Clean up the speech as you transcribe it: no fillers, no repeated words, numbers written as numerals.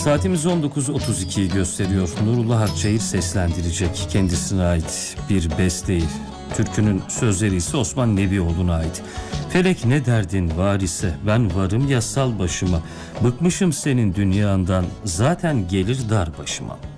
Saatimiz 19.32'yi gösteriyor. Nurullah Akçayır seslendirecek. Kendisine ait bir beste. Türkünün sözleri ise Osman Nebioğlu'na ait. Felek ne derdin var ise ben varım yasal başıma. Bıkmışım senin dünyandan zaten gelir dar başıma.